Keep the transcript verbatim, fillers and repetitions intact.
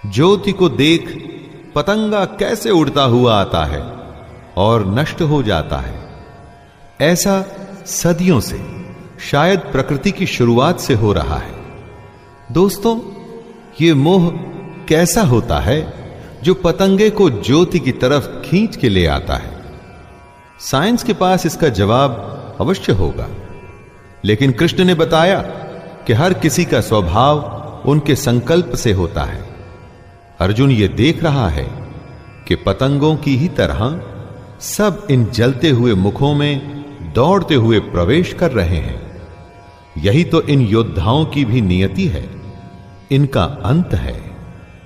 ज्योति को देख पतंगा कैसे उड़ता हुआ आता है और नष्ट हो जाता है। ऐसा सदियों से, शायद प्रकृति की शुरुआत से हो रहा है। दोस्तों, यह मोह कैसा होता है जो पतंगे को ज्योति की तरफ खींच के ले आता है? साइंस के पास इसका जवाब अवश्य होगा, लेकिन कृष्ण ने बताया कि हर किसी का स्वभाव उनके संकल्प से होता है। अर्जुन ये देख रहा है कि पतंगों की ही तरह सब इन जलते हुए मुखों में दौड़ते हुए प्रवेश कर रहे हैं। यही तो इन योद्धाओं की भी नियति है, इनका अंत है।